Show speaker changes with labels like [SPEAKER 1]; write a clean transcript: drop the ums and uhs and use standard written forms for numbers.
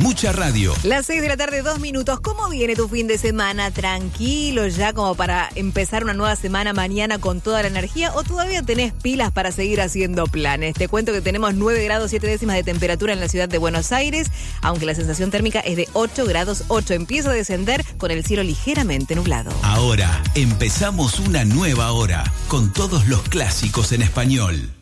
[SPEAKER 1] Mucha radio.
[SPEAKER 2] Las 6 de la tarde, 2 minutos. ¿Cómo viene tu fin de semana? ¿Tranquilo ya como para empezar una nueva semana mañana con toda la energía? ¿O todavía tenés pilas para seguir haciendo planes? Te cuento que tenemos 9 grados 7 décimas de temperatura en la ciudad de Buenos Aires, aunque la sensación térmica es de 8 grados 8. Empieza a descender con el cielo ligeramente nublado.
[SPEAKER 1] Ahora empezamos una nueva hora con todos los clásicos en español.